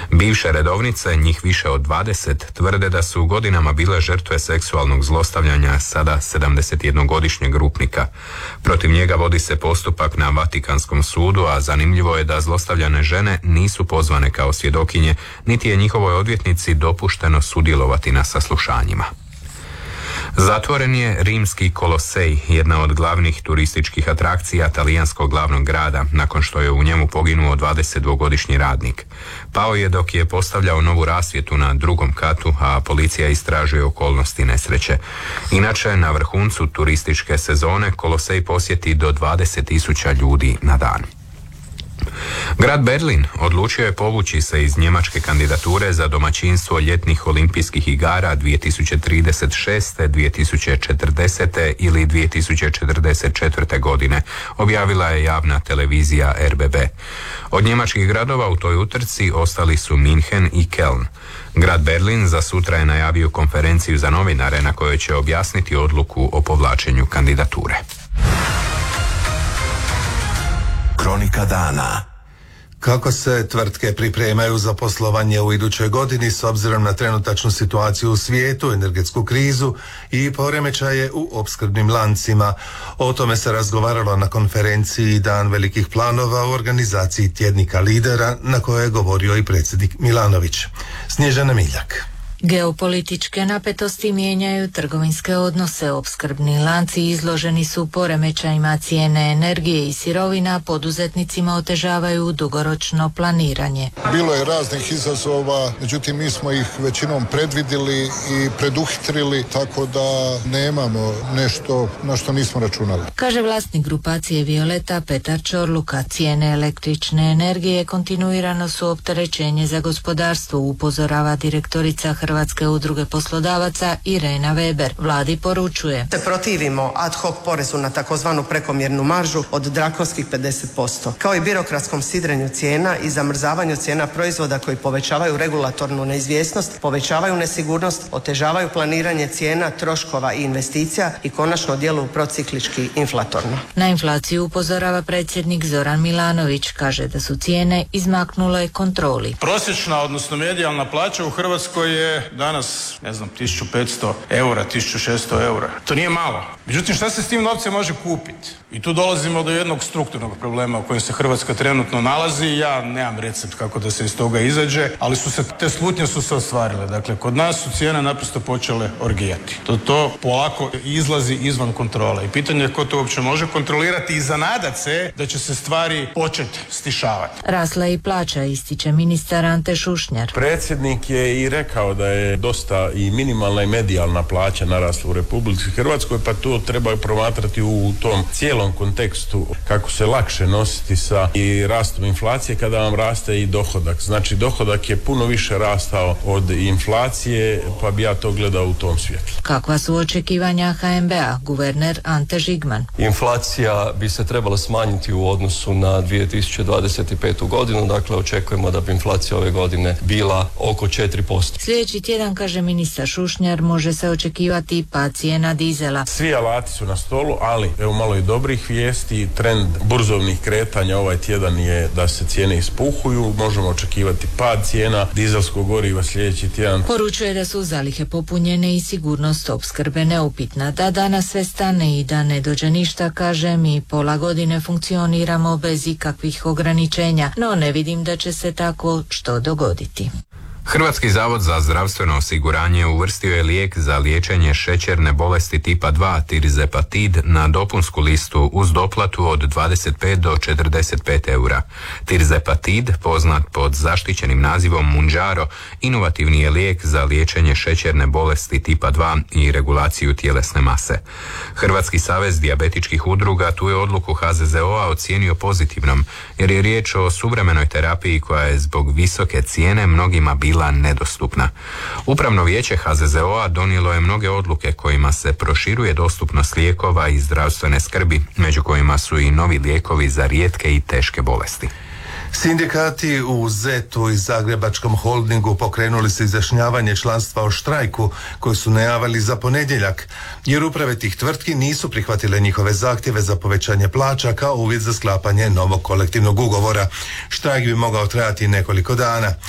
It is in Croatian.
Bivše redovnice, njih više od 20, tvrde da su godinama bile žrtve seksualnog zlostavljanja sada 71-godišnjeg Rupnika. Protiv njega vodi se postupak na Vatikanskom sudu, a zanimljivo je da zlostavljane žene nisu pozvane kao svjedokinje, niti je njihovoj odvjetnici dopušteno sudjelovati na saslušanjima. Zatvoren je Rimski Kolosej, jedna od glavnih turističkih atrakcija talijanskog glavnog grada, nakon što je u njemu poginuo 22-godišnji radnik. Pao je dok je postavljao novu rasvjetu na drugom katu, a policija istražuje okolnosti nesreće. Inače, na vrhuncu turističke sezone Kolosej posjeti do 20.000 ljudi na dan. Grad Berlin odlučio je povući se iz njemačke kandidature za domaćinstvo ljetnih olimpijskih igara 2036., 2040. ili 2044. godine, objavila je javna televizija RBB. Od njemačkih gradova u toj utrci ostali su München i Köln. Grad Berlin za sutra je najavio konferenciju za novinare na kojoj će objasniti odluku o povlačenju kandidature. Kronika dana. Kako se tvrtke pripremaju za poslovanje u idućoj godini s obzirom na trenutačnu situaciju u svijetu, energetsku krizu i poremećaje u opskrbnim lancima? O tome se razgovaralo na konferenciji Dan velikih planova u organizaciji tjednika Lidera, na kojoj je govorio i predsjednik Milanović. Snježana Miljak. Geopolitičke napetosti mijenjaju trgovinske odnose. Opskrbni lanci izloženi su poremećajima cijene energije i sirovina, poduzetnicima otežavaju dugoročno planiranje. Bilo je raznih izazova, međutim mi smo ih većinom predvidjeli i preduhitrili, tako da nemamo nešto na što nismo računali. Kaže vlasnik grupacije Violeta Petar Čorluka, cijene električne energije kontinuirano su opterećenje za gospodarstvo, upozorava direktorica Hrvatske udruge poslodavaca Irena Weber. Vladi poručuje: se protivimo ad hoc porezu na takozvanu prekomjernu maržu od drakonskih 50%, kao i birokratskom sidrenju cijena i zamrzavanju cijena proizvoda koji povećavaju regulatornu neizvjesnost, povećavaju nesigurnost, otežavaju planiranje cijena, troškova i investicija i konačno djeluju prociklički inflatorno. Na inflaciju upozorava predsjednik Zoran Milanović, kaže da su cijene izmaknule kontroli. Prosječna, odnosno medijalna plaća u Hrvatskoj je danas, 1500 eura, 1600 eura. To nije malo. Međutim, šta se s tim novcem može kupiti? I tu dolazimo do jednog strukturnog problema u kojem se Hrvatska trenutno nalazi. Ja nemam recept kako da se iz toga izađe, ali te slutnje su se ostvarile. Dakle, kod nas su cijene naprosto počele orgijati. To polako izlazi izvan kontrole. I pitanje je ko to uopće može kontrolirati i zanadat se da će se stvari početi stišavati. Rasla i plaća, ističe ministar Ante Šušnjar. Predsjednik je i rekao da je dosta i minimalna i medijalna plaća narasla u Republici Hrvatskoj, pa to treba promatrati u tom cijelom kontekstu kako se lakše nositi sa i rastom inflacije kada vam raste i dohodak. Znači dohodak je puno više rastao od inflacije, pa bi ja to gledao u tom svjetlu. Kakva su očekivanja HNB-a, guverner Ante Žigman? Inflacija bi se trebala smanjiti u odnosu na 2025. godinu, dakle očekujemo da bi inflacija ove godine bila oko 4%. Sljedeći tjedan, kaže ministar Šušnjar, može se očekivati pad cijena dizela. Svi alati su na stolu, ali evo malo i dobrih vijesti. Trend burzovnih kretanja ovaj tjedan je da se cijene ispuhuju. Možemo očekivati pad cijena dizelskog goriva sljedeći tjedan. Poručuje da su zalihe popunjene i sigurnost opskrbe neupitna. Da danas sve stane i da ne dođe ništa, kaže, mi pola godine funkcioniramo bez ikakvih ograničenja, no ne vidim da će se tako što dogoditi. Hrvatski zavod za zdravstveno osiguranje uvrstio je lijek za liječenje šećerne bolesti tipa 2 tirzepatid na dopunsku listu uz doplatu od 25 do 45 eura. Tirzepatid, poznat pod zaštićenim nazivom Mounjaro, inovativni je lijek za liječenje šećerne bolesti tipa 2 i regulaciju tjelesne mase. Hrvatski savez dijabetičkih udruga tu je odluku HZZO-a ocijenio pozitivnom, jer je riječ o suvremenoj terapiji koja je zbog visoke cijene mnogima bila nedostupna. Upravno vijeće HZZO-a donijelo je mnoge odluke kojima se proširuje dostupnost lijekova i zdravstvene skrbi, među kojima su i novi lijekovi za rijetke i teške bolesti. Sindikati u ZET-u i Zagrebačkom holdingu pokrenuli su izjašnjavanje članstva o štrajku koji su najavili za ponedjeljak, jer uprave tih tvrtki nisu prihvatile njihove zahtjeve za povećanje plaća kao uvjet za sklapanje novog kolektivnog ugovora. Štrajk bi mogao trajati nekoliko dana.